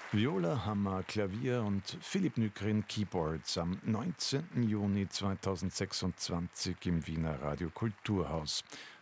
Viola, Hammer, Klavier und Philipp Nykren Keyboards am 19. Juni 2026 im Wiener Radio Kulturhaus.